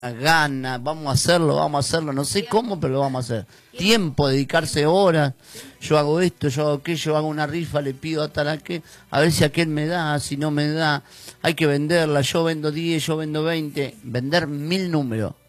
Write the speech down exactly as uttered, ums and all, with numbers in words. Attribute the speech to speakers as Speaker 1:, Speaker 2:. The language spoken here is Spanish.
Speaker 1: gana, vamos a hacerlo, vamos a hacerlo, no sé cómo, pero lo vamos a hacer. Tiempo, dedicarse horas, yo hago esto, yo hago aquello, hago una rifa, le pido a tal a qué, a ver si aquel me da, si no me da, hay que venderla, yo vendo diez, yo vendo veinte, vender mil números.